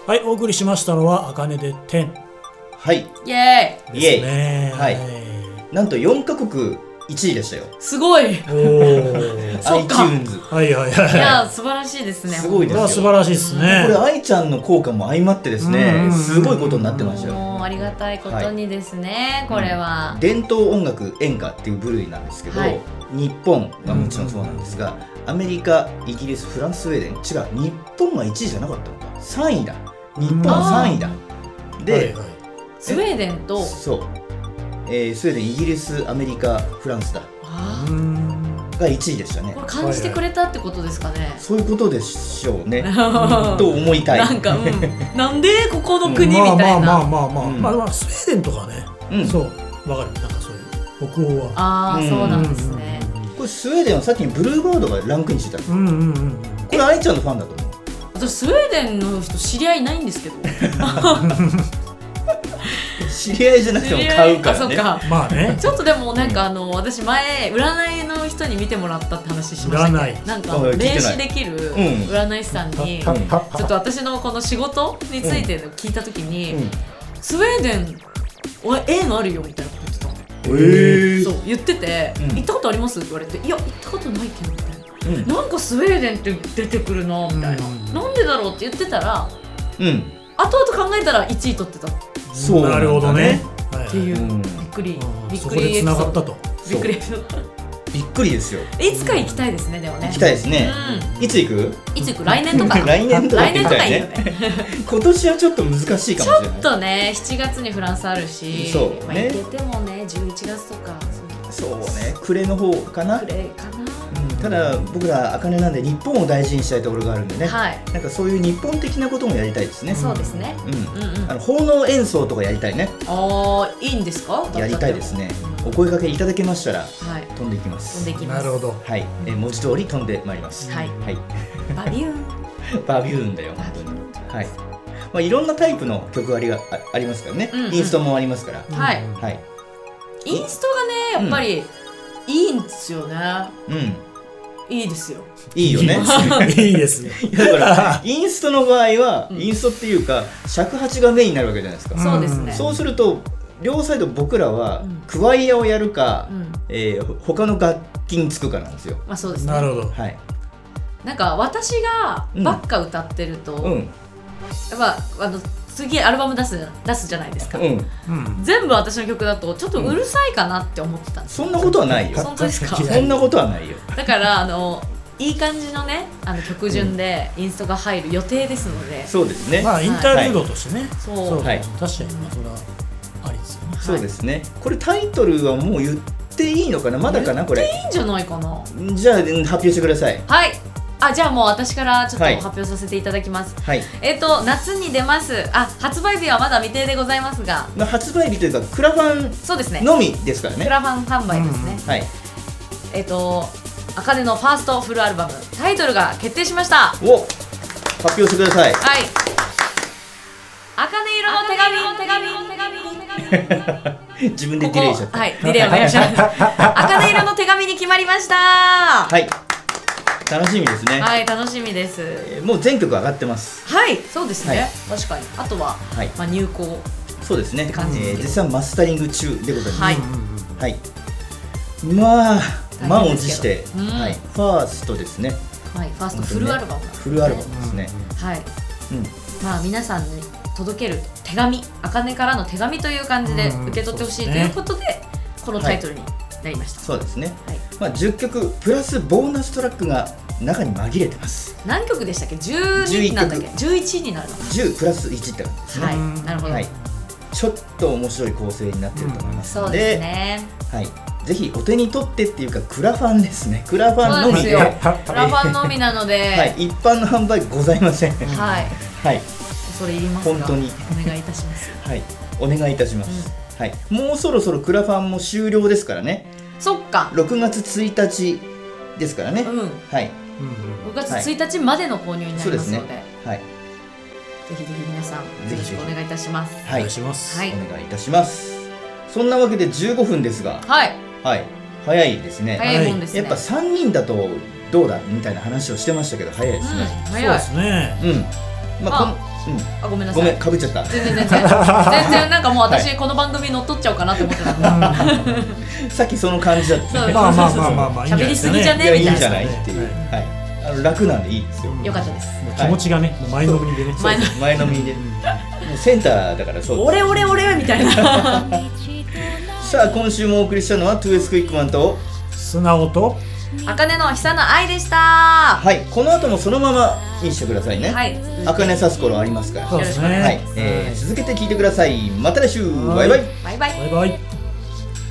はい、お送りしましたのはあかねで10。 はい、 イエーイですね。 はい、なんと4カ国1位でしたよ。 すごい。 お iTunes。 はいはいはい。 いや素晴らしいですね。 すごいですよ。 素晴らしいですね。 これ愛ちゃんの効果も相まってですね、すごいことになってましたよ。 もうありがたいことにですね、これは伝統音楽演歌っていう部類なんですけど、日本がもちろんそうなんですが、アメリカ、イギリス、フランス、スウェーデン、違う、日本が1位じゃなかったのか、3位だ。日本は3位だ。で、 スウェーデンとそう、スウェーデン、イギリス、アメリカ、フランスだが1位でしたね。 これ感じてくれたってことですかね。 そういうことでしょうねと思いたい。 なんか、なんでここの国みたいな。 まあスウェーデンとかね、そうわかる。なんかそういう北欧はああ、そうなんですね。 これスウェーデンはさっきブルーバードがランクインしてたんですよ。これ愛ちゃんのファンだと思う。 私スウェーデンの人知り合いないんですけど。 知り合いじゃなくても買うからね。 まあね。 ちょっとでもなんか私前占いの人に見てもらったって話しましたけど、なんか霊視できる占い師さんにちょっと私のこの仕事について聞いた時に、スウェーデン縁あるよみたいなこと言ってたの。そう言ってて、行ったことありますって言われて、いや行ったことないけどみたいな、なんかスウェーデンって出てくるなみたいな、なんでだろうって言ってたら、後々考えたら1位取ってた。 そうなるほどね。 っていうびっくりそこで繋がったと。 びっくりびっくりですよ。 いつか行きたいですね。でもね。 行きたいですね。いつ行く？ いつ行く？来年とか。 来年とかいいよね。今年はちょっと難しいかもしれない。 ちょっとね、7月にフランスあるし、 そうね。 行けてもね、11月とか。 そうね、暮れの方かな。 暮れかな。 ただ僕ら茜なんで日本を大事にしたいところがあるんでね、なんかそういう日本的なこともやりたいですね。 そうですね。 奉納演奏とかやりたいね。 ああ、いいんですか？ やりたいですね。お声掛けいただけましたら飛んでいきます。 飛んでいきます。 なるほど。 はい、文字通り飛んでまいります。 はい。バビューン。 バビューンだよ本当に。はい。まあいろんなタイプの曲ありますからね。インストもありますから。 はい。 はい。 インストがねやっぱりいいんですよね。いいですよ。 いいよね。 いいですね。 だからインストの場合は、インストっていうか尺八がメインになるわけじゃないですか。 そうですね。 そうすると両サイド僕らはクワイアをやるか、他の楽器につくかなんですよ。 まあそうですね。 なるほど。 はい。 なんか私がばっか歌ってると、やっぱ次アルバム出すじゃないですか。全部私の曲だとちょっとうるさいかなって思ってたんです。 そんなことはないよ。 本当ですか？ そんなことはないよ。 だからいい感じのね曲順でインストが入る予定ですので。 そうですね。 まあインタールードとしてね。 そう。 確かにそれはありですよね。 そうですね。これタイトルはもう言っていいのかな、まだかなこれ。 言っていいんじゃないかな。 じゃあ発表してください。 はい。じゃあもう私からちょっと発表させていただきます。 はい。 夏に出ます。発売日はまだ未定でございますが。 発売日というかクラファンそうですね。 のみですからね。 クラファン販売ですね。 はい。 茜のファーストフルアルバムタイトルが決定しました。 発表してください。 はい。茜色の手紙。 自分でディレイしちゃった。 はい、ディレイお願いします。茜色の手紙に決まりました。 はい。楽しみですね。 はい、楽しみです。 もう全曲上がってます。 はい、そうですね。確かに。あとは入稿。 そうですね。 絶賛マスタリング中でございます。はい。はい。まあ満を持してファーストですね。 はい、ファーストフルアルバム。 フルアルバムですね。 はい。まあ皆さんに届ける手紙、茜からの手紙という感じで受け取ってほしいということでこのタイトルになりました。 そうですね。まあ10曲プラスボーナストラックが中に紛れてます。 何曲でしたっけ？12なんだっけ？11になるのかな。 10プラス1って感じですね。 はい、なるほど。 ちょっと面白い構成になっていると思いますので、 そうですね。 はい。ぜひお手に取ってっていうかクラファンですね。クラファンのみで。 クラファンのみなので。 はい。一般の販売ございません。 はい。 はい。 それいりますが。 本当にお願いいたします。 はい。お願いいたします。はい。もうそろそろクラファンも終了ですからね。 そっか。 6月1日ですからね。はい。 6月1日までの購入になりますので。 そうですね。はい。 ぜひぜひ皆さんよろしくお願いいたします。 はい。お願いします。 お願いいたします。そんなわけで15分ですが。 はい。 はい。早いですね。 早いもんですね。 やっぱ3人だとどうだみたいな話をしてましたけど早いですね。 早い。 そうですね。 まああ、ごめんなさい。 ごめん、かぶっちゃった。 全然なんかもう私この番組乗っ取っちゃおうかなと思ってた。 さっきその感じだった。 まあ喋りすぎじゃねみたいな。 いいんじゃないっていう。はい。楽なんでいいですよ。 よかったです。 気持ちがね、前のめりでね。 前のめりで。センターだからそう。 俺みたいな。 さあ今週もお送りしたのはトゥーエスクイックマンと素直と茜の久の愛でした。 はい、この後もそのままにしてくださいね。はい、茜さす頃ありますから。 そうですね。 はい、続けて聞いてください。また来週。バイバイ。 バイバイ。 バイバイ。